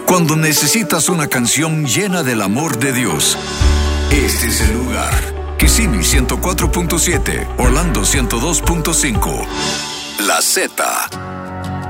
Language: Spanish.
Cuando necesitas una canción llena del amor de Dios, este es el lugar. Kissimmee 104.7, Orlando 102.5. La Z.